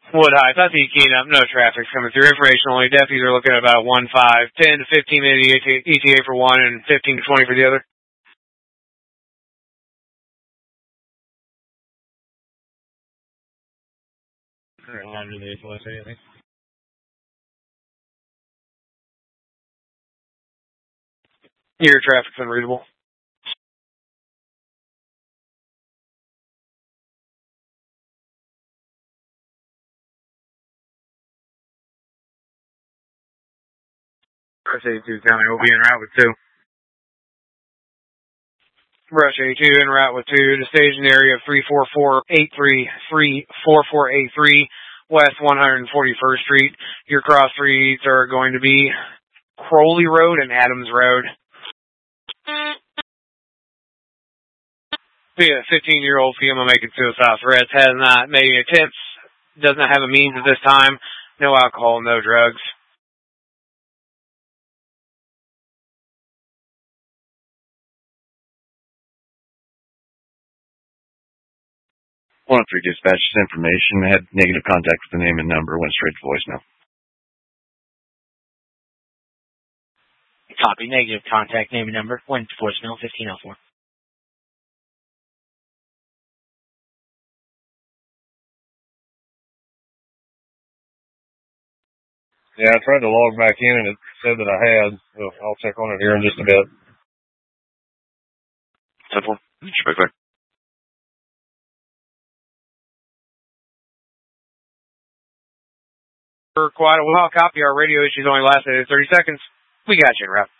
Wood Heights, I see you keying up. No traffic's coming through. Information only. Deputies are looking at about 1-5, 10 to 15 minute ETA for one and 15 to 20 for the other. Your traffic's unreadable. Rush 82 County will be en route with 2. Rush 82 en route with 2 to station area of 34483 West 141st Street. Your cross streets are going to be Crowley Road and Adams Road. Yeah, 15-year-old female making suicide threats, has not made any attempts, does not have a means at this time. No alcohol, no drugs. 103 dispatch information. Had negative contact with the name and number. Went straight to voicemail. Copy. Negative contact, name and number. Went to voicemail, 1504. Yeah, I tried to log back in and it said that I had, so I'll check on it here in just a bit. 10-4. Should be clear. For quite a while, copy. Our radio issues only lasted 30 seconds. We got you in route.